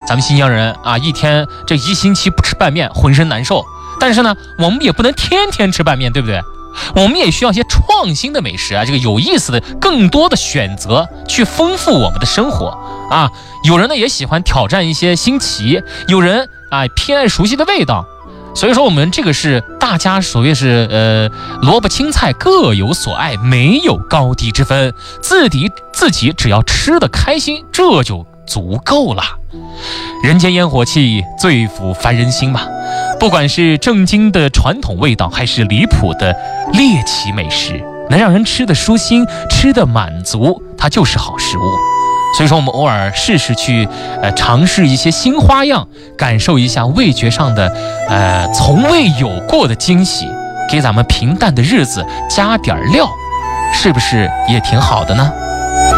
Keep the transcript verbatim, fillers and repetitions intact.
咱们新疆人啊，一天这一星期不吃拌面，浑身难受。但是呢，我们也不能天天吃拌面，对不对？我们也需要一些创新的美食啊，这个有意思的、更多的选择，去丰富我们的生活啊。有人呢也喜欢挑战一些新奇，有人啊偏爱熟悉的味道。所以说，我们这个是大家所谓是呃萝卜青菜各有所爱，没有高低之分，自己自己只要吃得开心，这就足够了。人间烟火气，最抚凡人心嘛。不管是正经的传统味道，还是离谱的猎奇美食，能让人吃得舒心，吃得满足，它就是好食物。所以说，我们偶尔试试去呃尝试一些新花样，感受一下味觉上的呃从未有过的惊喜，给咱们平淡的日子加点料，是不是也挺好的呢？